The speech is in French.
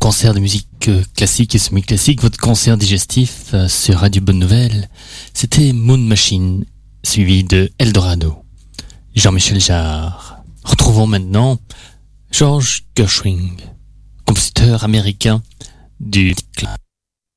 concert de musique classique et semi-classique, votre concert digestif sur Radio Bonne Nouvelle. C'était Moon Machine, suivi de Eldorado. Jean-Michel Jarre. Retrouvons maintenant George Gershwin, compositeur américain du classique.